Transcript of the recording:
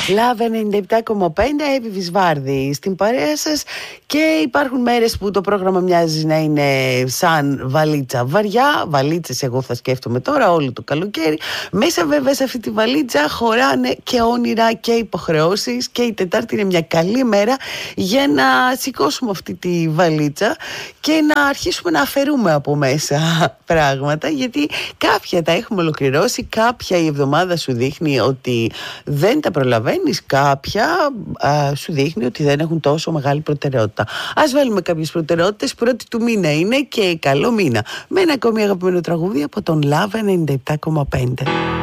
Love 97,5, Εύη Βυσβάρδη στην παρέα σας. Και υπάρχουν μέρες που το πρόγραμμα μοιάζει να είναι σαν βαλίτσα βαριά. Βαλίτσες εγώ θα σκέφτομαι τώρα όλο το καλοκαίρι. Μέσα βέβαια σε αυτή τη βαλίτσα χωράνε και όνειρα και υποχρεώσεις. Και η Τετάρτη είναι μια καλή μέρα για να σηκώσουμε αυτή τη βαλίτσα και να αρχίσουμε να αφαιρούμε από μέσα πράγματα. Γιατί κάποια τα έχουμε ολοκληρώσει, κάποια η εβδομάδα σου δείχνει ότι δεν τα προλαβαίνεις, κάποια σου δείχνει ότι δεν έχουν τόσο μεγάλη προτεραιότητα. Ας βάλουμε κάποιες προτεραιότητες. Πρώτη του μήνα είναι και καλό μήνα. Με ένα ακόμη αγαπημένο τραγούδι από τον Love 97,5.